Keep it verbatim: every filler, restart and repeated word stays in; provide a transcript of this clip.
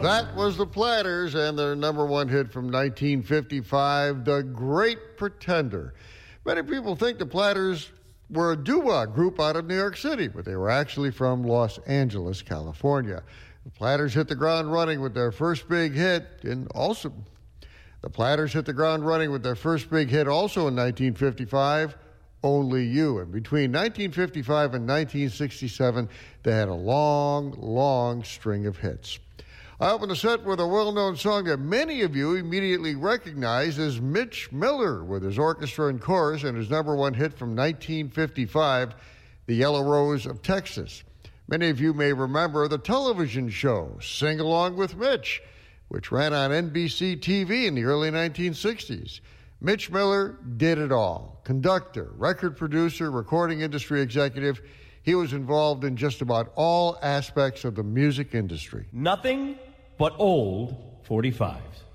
That was the Platters and their number one hit from nineteen fifty-five, The Great Pretender. Many people think the Platters were a doo-wah group out of New York City, but they were actually from Los Angeles, California. The Platters hit the ground running with their first big hit in also. The Platters hit the ground running with their first big hit also in nineteen fifty-five, Only You. And between nineteen fifty-five and nineteen sixty-seven, they had a long, long string of hits. I opened the set with a well-known song that many of you immediately recognized as Mitch Miller with his orchestra and chorus and his number one hit from nineteen fifty-five, The Yellow Rose of Texas. Many of you may remember the television show Sing Along with Mitch, which ran on N B C T V in the early nineteen sixties. Mitch Miller did it all. Conductor, record producer, recording industry executive. He was involved in just about all aspects of the music industry. Nothing but old forty-fives.